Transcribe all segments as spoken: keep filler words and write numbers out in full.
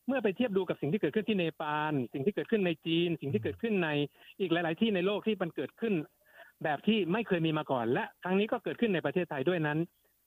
เมื่อไปเทียบดูกับสิ่งที่เกิดขึ้นที่เนปาลสิ่งที่เกิดขึ้นในจีนสิ่งที่เกิดขึ้นในอีกหลายๆที่ในโลกที่มันเกิดขึ้นแบบที่ไม่เคยมีมาก่อนและครั้งนี้ก็เกิดขึ้นในประเทศไทยด้วยนั้น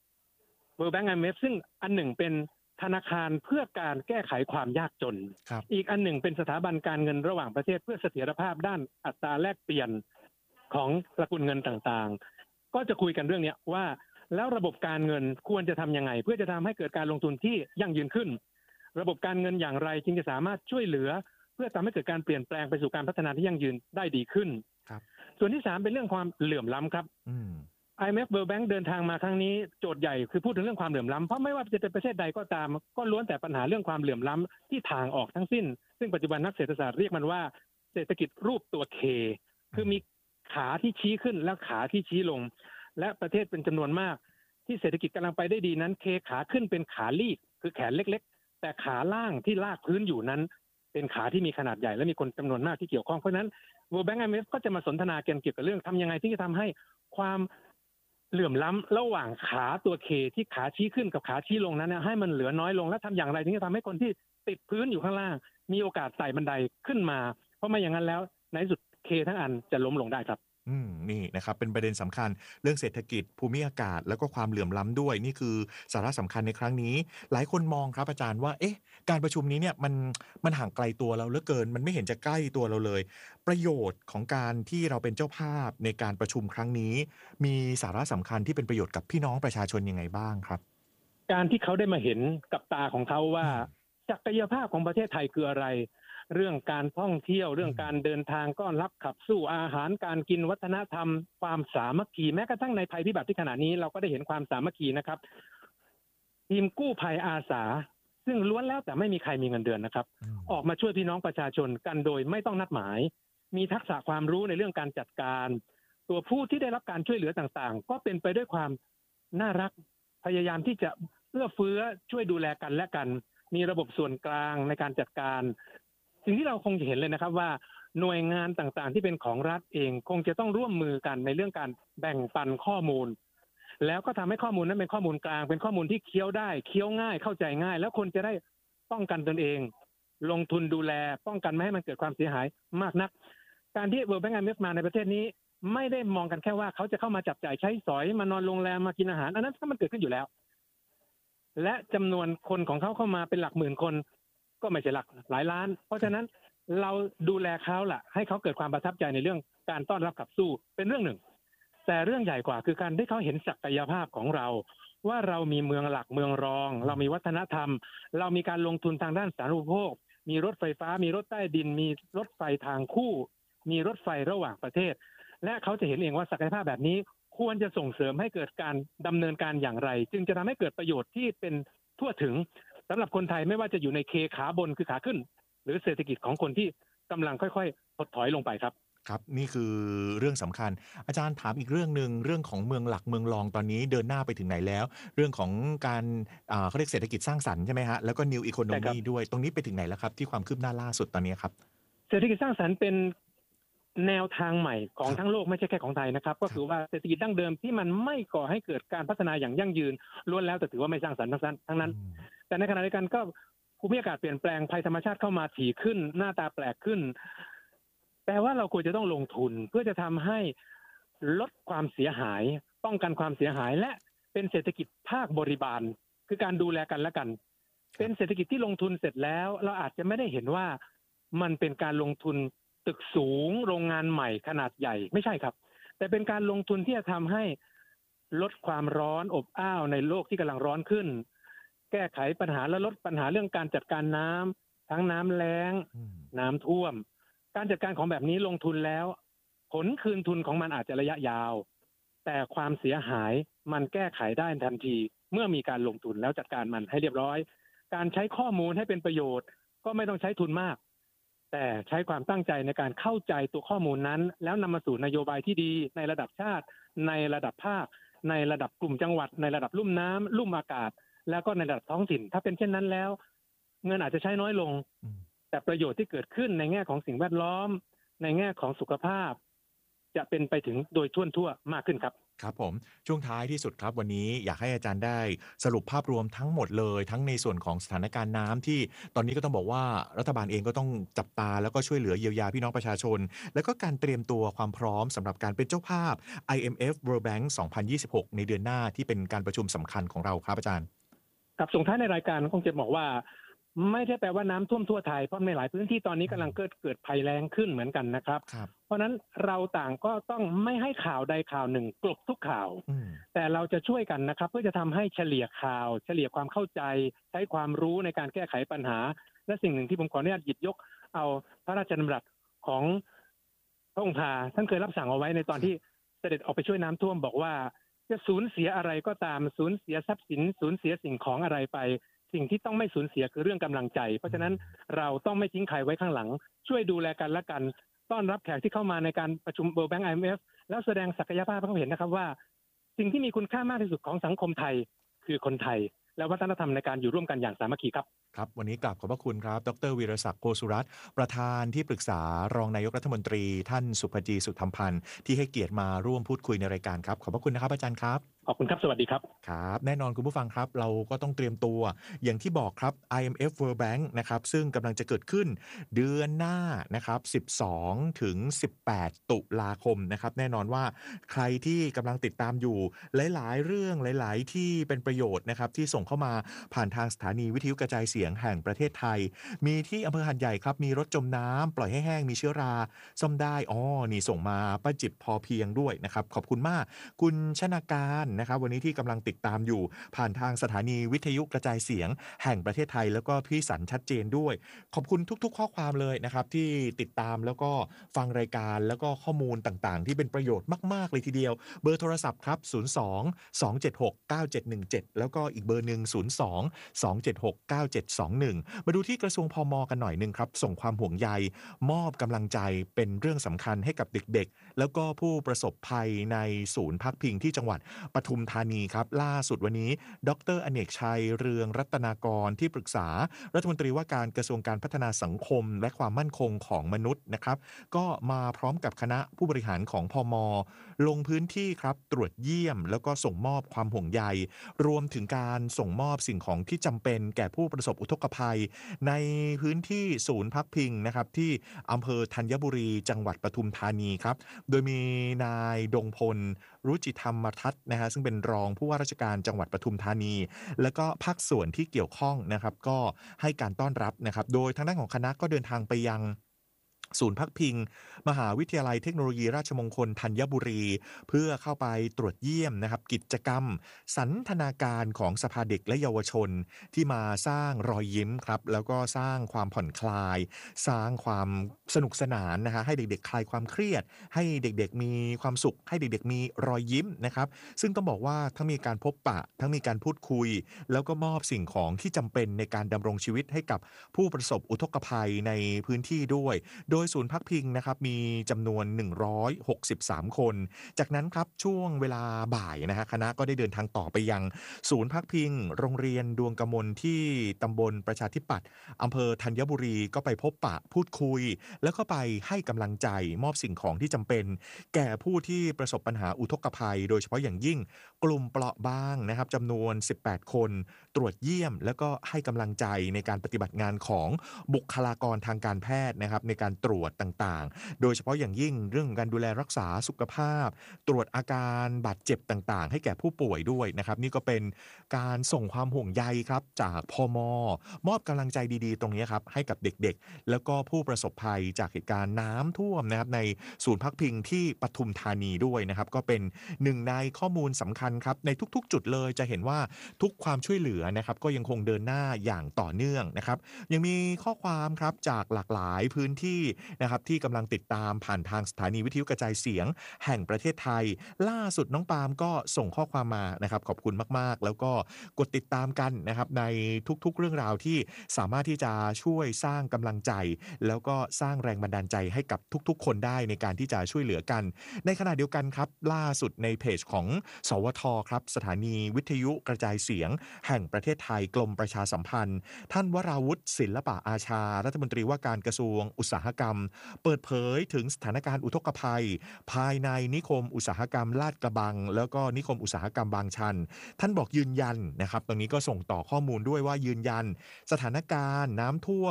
World Bank ไอ เอ็ม เอฟ ซึ่งอันหนึ่งเป็นธนาคารเพื่อการแก้ไขความยากจนอีกอันหนึ่งเป็นสถาบันการเงินระหว่างประเทศเพื่อเสถียรภาพด้านอัตราแลกเปลี่ยนของสกุลเงินต่างๆก็จะคุยกันเรื่องนี้ว่าแล้วระบบการเงินควรจะทำยังไงเพื่อจะทำให้เกิดการลงทุนที่ยั่งยืนขึ้นระบบการเงินอย่างไรจึงจะสามารถช่วยเหลือเพื่อทำให้เกิดการเปลี่ยนแปลงไปสู่การพัฒนาที่ยั่งยืนได้ดีขึ้นส่วนที่สามเป็นเรื่องความเหลื่อมล้ำครับ ไอ เอ็ม เอฟ World Bank เดินทางมาครั้งนี้โจทย์ใหญ่คือพูดถึงเรื่องความเหลื่อมล้ำเพราะไม่ว่าจะเป็นประเทศใดก็ตามก็ล้วนแต่ปัญหาเรื่องความเหลื่อมล้ำที่ทางออกทั้งสิ้นซึ่งปัจจุบันนักเศรษฐศาสตร์เรียกมันว่าเศรษฐกิจรูปตัว K คือมีขาที่ชี้ขึ้นและขาที่ชี้ลงและประเทศเป็นจำนวนมากที่เศรษฐกิจกำลังไปได้ดีนั้น K ขาขึ้นเป็นขาลีกคือแขนเล็กๆแต่ขาล่างที่ลากพื้นอยู่นั้นเป็นขาที่มีขนาดใหญ่และมีคนจำนวนมากที่เกี่ยวข้องเพราะฉะนั้น World Bank ไอ เอ็ม เอฟ ก็จะมาสนทนากันเกี่ยวกับเรื่องทำยังไงที่จะทำให้ความเหลื่อมล้ำระหว่างขาตัวเคที่ขาชี้ขึ้นกับขาชี้ลงนั้นนะให้มันเหลือน้อยลงและทำอย่างไรถึงจะทำให้คนที่ติดพื้นอยู่ข้างล่างมีโอกาสไต่บันไดขึ้นมาเพราะไม่อย่างนั้นแล้วในที่สุดเคทั้งอันจะล้มลงได้ครับอืมนี่นะครับเป็นประเด็นสำคัญเรื่องเศรษฐกิจภูมิอากาศแล้วก็ความเหลื่อมล้ำด้วยนี่คือสาระสำคัญในครั้งนี้หลายคนมองครับอาจารย์ว่าเอ๊ะการประชุมนี้เนี่ยมันมันห่างไกลตัวเราเหลือเกินมันไม่เห็นจะใกล้ตัวเราเลยประโยชน์ของการที่เราเป็นเจ้าภาพในการประชุมครั้งนี้มีสาระสำคัญที่เป็นประโยชน์กับพี่น้องประชาชนยังไงบ้างครับการที่เขาได้มาเห็นกับตาของเขาว่าศักยภาพของประเทศไทยคืออะไรเรื่องการท่องเที่ยวเรื่องการเดินทางต้อนรับขับสู้อาหารการกินวัฒนธรรมความสามัคคีแม้กระทั่งในภัยพิบัติที่ขณะนี้เราก็ได้เห็นความสามัคคีนะครับทีมกู้ภัยอาสาซึ่งล้วนแล้วแต่ไม่มีใครมีเงินเดือนนะครับออกมาช่วยพี่น้องประชาชนกันโดยไม่ต้องนัดหมายมีทักษะความรู้ในเรื่องการจัดการตัวผู้ที่ได้รับการช่วยเหลือต่างๆก็เป็นไปด้วยความน่ารักพยายามที่จะเอื้อเฟื้อช่วยดูแลกันและกันมีระบบส่วนกลางในการจัดการสิ่งที่เราคงจะเห็นเลยนะครับว่าหน่วยงานต่างๆที่เป็นของรัฐเองคงจะต้องร่วมมือกันในเรื่องการแบ่งปันข้อมูลแล้วก็ทำให้ข้อมูลนั้นเป็นข้อมูลกลางเป็นข้อมูลที่เคี้ยวได้เคี้ยวง่ายเข้าใจง่ายแล้วคนจะได้ป้องกันตนเองลงทุนดูแลป้องกันไม่ให้มันเกิดความเสียหายมากนักการที่ World Bank ไอ เอ็ม เอฟ มาในประเทศนี้ไม่ได้มองกันแค่ว่าเขาจะเข้ามาจับจ่ายใช้สอยมานอนโรงแรมมากินอาหารอันนั้นก็มันเกิดขึ้นอยู่แล้วและจำนวนคนของเขาเข้ามาเป็นหลักหมื่นคนก็ไม่ใช่หลักหลายล้านเพราะฉะนั้นเราดูแลเขาล่ะให้เขาเกิดความประทับใจในเรื่องการต้อนรับขับสู้เป็นเรื่องหนึ่งแต่เรื่องใหญ่กว่าคือการที่เขาเห็นศักยภาพของเราว่าเรามีเมืองหลักเมืองรองเรามีวัฒนธรรมเรามีการลงทุนทางด้านสาธารณูปโภคมีรถไฟฟ้ามีรถใต้ดินมีรถไฟทางคู่มีรถไฟระหว่างประเทศและเขาจะเห็นเองว่าศักยภาพแบบนี้ควรจะส่งเสริมให้เกิดการดำเนินการอย่างไรจึงจะทำให้เกิดประโยชน์ที่เป็นทั่วถึงสำหรับคนไทยไม่ว่าจะอยู่ในเคขาบนคือขาขึ้นหรือเศรษฐกิจของคนที่กำลังค่อยๆถดถอยลงไปครับครับนี่คือเรื่องสำคัญอาจารย์ถามอีกเรื่องนึงเรื่องของเมืองหลักเมืองรองตอนนี้เดินหน้าไปถึงไหนแล้วเรื่องของการอ่าเขาเรียกเศรษฐกิจสร้างสรรค์ใช่ไหมฮะแล้วก็ New Economy ด้วยตรงนี้ไปถึงไหนแล้วครับที่ความคืบหน้าล่าสุดตอนนี้ครับเศรษฐกิจสร้างสรรค์เป็นแนวทางใหม่ของทั้งโลกไม่ใช่แค่ของไทยนะครับก็คือว่าเศรษฐกิจดั้งเดิมที่มันไม่ก่อให้เกิดการพัฒนาอย่างยั่งยืนล้วนแล้วแต่ถือว่าไม่สร้างสรรค์ทั้งนั้นแต่ในขณะเดียวกันก็ภูมิอากาศเปลี่ยนแปลงภัยธรรมชาติเข้ามาถี่ขึ้นหน้าตาแปลกขึ้นแปลว่าเราควรจะต้องลงทุนเพื่อจะทำให้ลดความเสียหายป้องกันความเสียหายและเป็นเศรษฐกิจภาคบริบาลคือการดูแลกันและกันเป็นเศรษฐกิจที่ลงทุนเสร็จแล้วเราอาจจะไม่ได้เห็นว่ามันเป็นการลงทุนตึกสูงโรงงานใหม่ขนาดใหญ่ไม่ใช่ครับแต่เป็นการลงทุนที่จะทำให้ลดความร้อนอบอ้าวในโลกที่กำลังร้อนขึ้นแก้ไขปัญหาและลดปัญหาเรื่องการจัดการน้ำทั้งน้ำแล้งน้ำท่วมการจัดการของแบบนี้ลงทุนแล้วผลคืนทุนของมันอาจจะระยะยาวแต่ความเสียหายมันแก้ไขได้ทันทีเมื่อมีการลงทุนแล้วจัดการมันให้เรียบร้อยการใช้ข้อมูลให้เป็นประโยชน์ก็ไม่ต้องใช้ทุนมากแต่ใช้ความตั้งใจในการเข้าใจตัวข้อมูลนั้นแล้วนำมาสู่นโยบายที่ดีในระดับชาติในระดับภาคในระดับกลุ่มจังหวัดในระดับลุ่มน้ำลุ่มอากาศแล้วก็ในระดับท้องถิ่นถ้าเป็นเช่นนั้นแล้วเงินอาจจะใช้น้อยลงแต่ประโยชน์ที่เกิดขึ้นในแง่ของสิ่งแวดล้อมในแง่ของสุขภาพจะเป็นไปถึงโดยทั่วทั่วมากขึ้นครับครับผมช่วงท้ายที่สุดครับวันนี้อยากให้อาจารย์ได้สรุปภาพรวมทั้งหมดเลยทั้งในส่วนของสถานการณ์น้ำที่ตอนนี้ก็ต้องบอกว่ารัฐบาลเองก็ต้องจับตาแล้วก็ช่วยเหลือเยียวยาพี่น้องประชาชนแล้วก็การเตรียมตัวความพร้อมสำหรับการเป็นเจ้าภาพ ไอ เอ็ม เอฟ World Bank สองพันยี่สิบหกในเดือนหน้าที่เป็นการประชุมสำคัญของเราครับอาจารย์ครับส่งท้ายในรายการคงจะบอกว่าไม่ได้แปลว่าน้ำท่วมทั่วไทยเพราะในหลายพื้นที่ตอนนี้กำลังเกิดเกิดภัยแล้งขึ้นเหมือนกันนะครับครับเพราะนั้นเราต่างก็ต้องไม่ให้ข่าวใดข่าวหนึ่งกลบทุกข่าวแต่เราจะช่วยกันนะครับเพื่อจะทำให้เฉลี่ยข่าวเฉลี่ยความเข้าใจใช้ความรู้ในการแก้ไขปัญหาและสิ่งหนึ่งที่ผมขออนุญาตหยิบยกเอาพระราชดำรัสของพระองค์พาท่านเคยรับสั่งเอาไว้ในตอนที่เสด็จออกไปช่วยน้ำท่วมบอกว่าจะสูญเสียอะไรก็ตามสูญเสียทรัพย์สินสูญเสียสิ่งของอะไรไปสิ่งที่ต้องไม่สูญเสียคือเรื่องกำลังใจเพราะฉะนั้นเราต้องไม่ทิ้งใครไว้ข้างหลังช่วยดูแลกันและกันต้อนรับแขกที่เข้ามาในการประชุม World Bank ไอ เอ็ม เอฟ แล้วแสดงศักยภาพให้เขาเห็นนะครับว่าสิ่งที่มีคุณค่ามากที่สุดของสังคมไทยคือคนไทยและวัฒนธรรมในการอยู่ร่วมกันอย่างสามัคคีครับครับวันนี้กราบขอบพระคุณครับดรวีรศักดิ์โพสุรัตน์ประธานที่ปรึกษารองนายกรัฐมนตรีท่านสุภจีสุธรรมพันธ์ที่ให้เกียรติมาร่วมพูดคุยในรายการครับขอบพระคุณนะครับอาจารย์ครับขอบคุณครับสวัสดีครับครับแน่นอนคุณผู้ฟังครับเราก็ต้องเตรียมตัวอย่างที่บอกครับ ไอ เอ็ม เอฟ World Bank นะครับซึ่งกำลังจะเกิดขึ้นเดือนหน้านะครับสิบสองถึงสิบแปดตุลาคมนะครับแน่นอนว่าใครที่กำลังติดตามอยู่หลายๆเรื่องหลายๆที่เป็นประโยชน์นะครับที่ส่งเข้ามาผ่านทางสถานีวิทยุกระจายเสียงแห่งประเทศไทยมีที่อำเภอหาดใหญ่ครับมีรถจมน้ำปล่อยให้แห้งมีเชื้อราซ่อมได้อ๋อนี่ส่งมาป้าจิบพอเพียงด้วยนะครับขอบคุณมากคุณชนาการนะครับวันนี้ที่กำลังติดตามอยู่ผ่านทางสถานีวิทยุกระจายเสียงแห่งประเทศไทยแล้วก็พี่สันชัดเจนด้วยขอบคุณทุกๆข้อความเลยนะครับที่ติดตามแล้วก็ฟังรายการแล้วก็ข้อมูลต่างๆที่เป็นประโยชน์มากๆเลยทีเดียวเบอร์โทรศัพท์ครับศูนย์ สอง สอง เจ็ด หก เก้า เจ็ด หนึ่ง เจ็ดแล้วก็อีกเบอร์นึงศูนย์ สอง สอง เจ็ด หก เก้า เจ็ด สอง หนึ่งมาดูที่กระทรวงพม.กันหน่อยนึงครับส่งความห่วงใยมอบกำลังใจเป็นเรื่องสำคัญให้กับเด็กๆแล้วก็ผู้ประสบภัยในศูนย์พักพิงที่จังหวัดปทุมธานีครับล่าสุดวันนี้ดรอเนกชัยเรืองรัตนากรที่ปรึกษารัฐมนตรีว่าการกระทรวงการพัฒนาสังคมและความมั่นคงของมนุษย์นะครับก็มาพร้อมกับคณะผู้บริหารของพม.ลงพื้นที่ครับตรวจเยี่ยมแล้วก็ส่งมอบความห่วงใยรวมถึงการส่งมอบสิ่งของที่จำเป็นแก่ผู้ประสบอุทกภัยในพื้นที่ศูนย์พักพิงนะครับที่อำเภอธัญบุรีจังหวัดปทุมธานีครับโดยมีนายดงพลรุจิธรรมทัศน์นะฮะซึ่งเป็นรองผู้ว่าราชการจังหวัดปทุมธานีแล้วก็ภาคส่วนที่เกี่ยวข้องนะครับก็ให้การต้อนรับนะครับโดยทางด้านของคณะก็เดินทางไปยังศูนย์พักพิงมหาวิทยาลัยเทคโนโลยีราชมงคลธัญบุรีเพื่อเข้าไปตรวจเยี่ยมนะครับกิจกรรมสันทนาการของสภาเด็กและเยาวชนที่มาสร้างรอยยิ้มครับแล้วก็สร้างความผ่อนคลายสร้างความสนุกสนานนะฮะให้เด็กๆคลายความเครียดให้เด็กๆมีความสุขให้เด็กๆมีรอยยิ้มนะครับซึ่งต้องบอกว่าทั้งมีการพบปะทั้งมีการพูดคุยแล้วก็มอบสิ่งของที่จำเป็นในการดำรงชีวิตให้กับผู้ประสบอุทกภัยในพื้นที่ด้วยโดยศูนย์พักพิงนะครับมีจำนวนหนึ่งร้อยหกสิบสามคนจากนั้นครับช่วงเวลาบ่ายนะฮะคณะก็ได้เดินทางต่อไปยังศูนย์พักพิงโรงเรียนดวงกมลที่ตำบลประชาธิปัตย์อำเภอธัญบุรีก็ไปพบปะพูดคุยแล้วก็ไปให้กำลังใจมอบสิ่งของที่จำเป็นแก่ผู้ที่ประสบปัญหาอุทกภัยโดยเฉพาะอย่างยิ่งกลุ่มเปราะบางนะครับจำนวนสิบแปดคนตรวจเยี่ยมแล้วก็ให้กำลังใจในการปฏิบัติงานของบุคลากรทางการแพทย์นะครับในการตรวจต่างๆโดยเฉพาะอย่างยิ่งเรื่องของการดูแลรักษาสุขภาพตรวจอาการบาดเจ็บต่างๆให้แก่ผู้ป่วยด้วยนะครับนี่ก็เป็นการส่งความห่วงใยครับจากพม.มอบกำลังใจดีๆตรงนี้ครับให้กับเด็กๆแล้วก็ผู้ประสบภัยจากเหตุการณ์น้ำท่วมนะครับในศูนย์พักพิงที่ปทุมธานีด้วยนะครับก็เป็นหนึ่งในข้อมูลสำคัญครับในทุกๆจุดเลยจะเห็นว่าทุกความช่วยเหลือนะครับก็ยังคงเดินหน้าอย่างต่อเนื่องนะครับยังมีข้อความครับจากหลากหลายพื้นที่นะครับที่กำลังติดตามผ่านทางสถานีวิทยุกระจายเสียงแห่งประเทศไทยล่าสุดน้องปาล์มก็ส่งข้อความมานะครับขอบคุณมากๆแล้วก็กดติดตามกันนะครับในทุกๆเรื่องราวที่สามารถที่จะช่วยสร้างกำลังใจแล้วก็สร้างแรงบันดาลใจให้กับทุกๆคนได้ในการที่จะช่วยเหลือกันในขณะเดียวกันครับล่าสุดในเพจของสวทครับสถานีวิทยุกระจายเสียงแห่งประเทศไทยกรมประชาสัมพันธ์ท่านวราวุฒิศิลปะอาชารัฐมนตรีว่าการกระทรวงอุตสาหกรรมรม เปิดเผยถึงสถานการณ์อุทกภัย ภายในนิคมอุตสาหกรรมลาดกระบัง แล้วก็นิคมอุตสาหกรรมบางชัน ท่านบอกยืนยันนะครับ ตรงนี้ก็ส่งต่อข้อมูลด้วยว่ายืนยันสถานการณ์น้ำท่วม